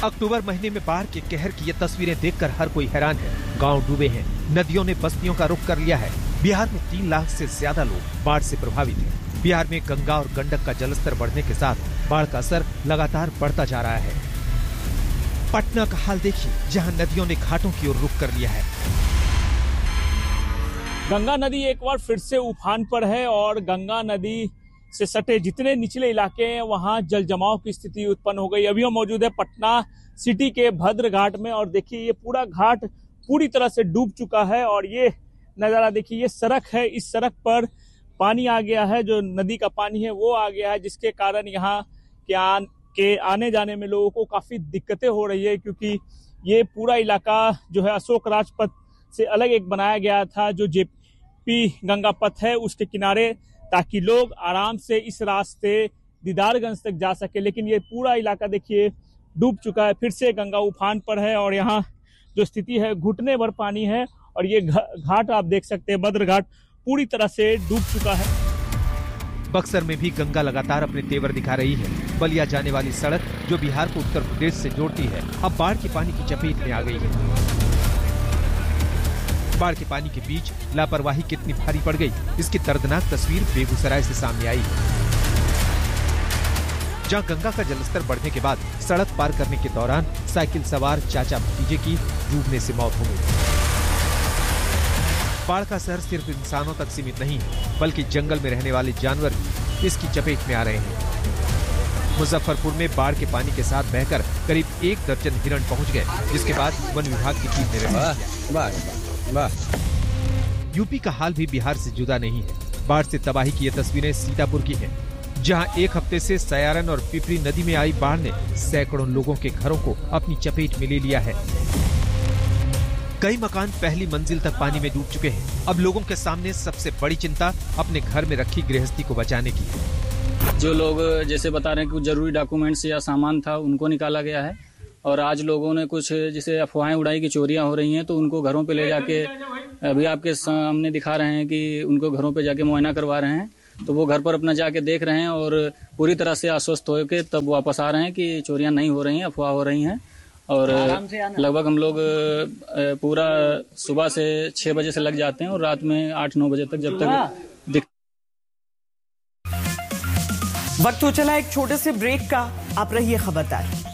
अक्टूबर महीने में बाढ़ के कहर की ये तस्वीरें देखकर हर कोई हैरान है। गांव डूबे हैं, नदियों ने बस्तियों का रुख कर लिया है। बिहार में 3 लाख से ज्यादा लोग बाढ़ से प्रभावित हैं। बिहार में गंगा और गंडक का जलस्तर बढ़ने के साथ बाढ़ का असर लगातार बढ़ता जा रहा है। पटना का हाल देखिए, जहां नदियों ने घाटों की ओर रुख कर लिया है। गंगा नदी एक बार फिर से उफान पर है और गंगा नदी से सटे जितने निचले इलाके हैं वहां जल जमाव की स्थिति उत्पन्न हो गई। अभी हम मौजूद है पटना सिटी के भद्र घाट में और देखिए ये पूरा घाट पूरी तरह से डूब चुका है और ये नजारा देखिए, ये सड़क है, इस सड़क पर पानी आ गया है, जो नदी का पानी है वो आ गया है, जिसके कारण यहाँ के आने जाने में लोगों को काफी दिक्कतें हो रही है, क्योंकि ये पूरा इलाका जो है अशोक राजपथ से अलग एक बनाया गया था जो जेपी गंगा पथ है उसके किनारे, ताकि लोग आराम से इस रास्ते दीदारगंज तक जा सके। लेकिन ये पूरा इलाका देखिए डूब चुका है, फिर से गंगा उफान पर है और यहाँ जो स्थिति है घुटने भर पानी है और ये घाट आप देख सकते हैं, भद्र घाट पूरी तरह से डूब चुका है। बक्सर में भी गंगा लगातार अपने तेवर दिखा रही है। बलिया जाने वाली सड़क जो बिहार को उत्तर प्रदेश से जोड़ती है, अब बाढ़ के पानी की चपेट में आ गई है। बाढ़ के पानी के बीच लापरवाही कितनी भारी पड़ गई, इसकी दर्दनाक तस्वीर बेगूसराय से सामने आई है, जहां गंगा का जलस्तर बढ़ने के बाद सड़क पार करने के दौरान साइकिल सवार चाचा भतीजे की डूबने से मौत हो गई। बाढ़ का असर सिर्फ इंसानों तक सीमित नहीं है, बल्कि जंगल में रहने वाले जानवर भी इसकी चपेट में आ रहे हैं। मुजफ्फरपुर में बाढ़ के पानी के साथ बहकर करीब 1 दर्जन हिरण पहुंच गए, जिसके बाद वन विभाग की टीम ने यूपी का हाल भी बिहार से जुदा नहीं है। बाढ़ से तबाही की ये तस्वीरें सीतापुर की हैं, जहां 1 हफ्ते से सयारन और पिपरी नदी में आई बाढ़ ने सैकड़ों लोगों के घरों को अपनी चपेट में ले लिया है। कई मकान पहली मंजिल तक पानी में डूब चुके हैं। अब लोगों के सामने सबसे बड़ी चिंता अपने घर में रखी गृहस्थी को बचाने की है। जो लोग जैसे बता रहे हैं कि जरूरी डॉक्यूमेंट्स या सामान था उनको निकाला गया है, और आज लोगों ने कुछ जैसे अफवाहें उड़ाई की चोरियां हो रही हैं तो उनको घरों पे ले जाके अभी आपके सामने दिखा रहे हैं कि उनको घरों पे जाके मुआयना करवा रहे हैं, तो वो घर पर अपना जाके देख रहे हैं और पूरी तरह से आश्वस्त होकर तब वापस आ रहे हैं कि चोरियां नहीं हो रही हैं, अफवाह हो रही हैं। और लगभग हम लोग पूरा सुबह से 6 बजे से लग जाते हैं और रात में 8-9 बजे तक, जब तक वक्त हो चला एक छोटे से ब्रेक का। आप रहिए खबरदार।